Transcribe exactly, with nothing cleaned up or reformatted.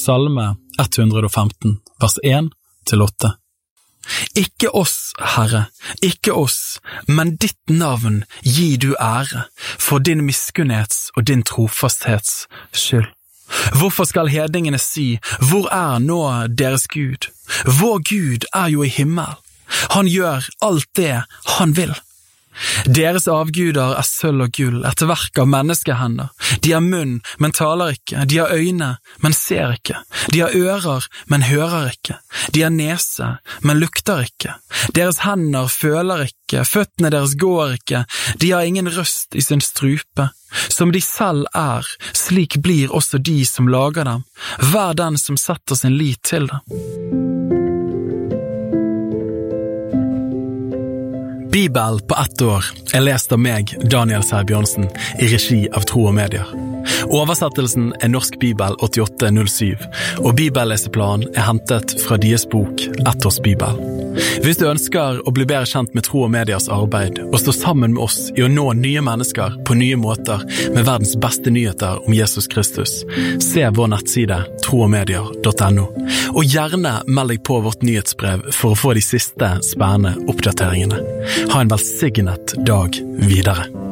Salme ett hundre og femten, vers en til åtte. Ikke oss, Herre, ikke oss, men ditt navn gi du ære, for din miskunnhets og din trofasthets skyld. Hvorfor skal hedningene si, hvor er nå deres Gud? Vår Gud er jo i himmel. Han gjør alt det han vil. Deres avguder er sølv og gull, et verk av menneskehender. De har munn, men taler ikke. De har øyne, men ser ikke. De har ører, men hører ikke. De har nese, men lukter ikke. Deres hender føler ikke, føttene deres går ikke. De har ingen røst i sin strupe. Som de selv er, slik blir også de som lager dem. Hver den som setter sin lit til dem. Bibel på ett år er lest av meg, Daniel Sæbjørnsen, i regi av Tro og Medier. Oversettelsen er Norsk Bibel åttiåtte null syv, og bibelleseplanen er hentet fra deres bok Ett års Bibel. Hvis du ønsker å bli bedre kjent med Tro og Mediers arbeid, og stå sammen med oss i å nå nye mennesker på nye måter med verdens beste nyheter om Jesus Kristus, se vår nettside tro og medier punktum no, og gjerne meld deg på vårt nyhetsbrev for å få de siste spennende oppdateringene. Ha en velsignet dag videre.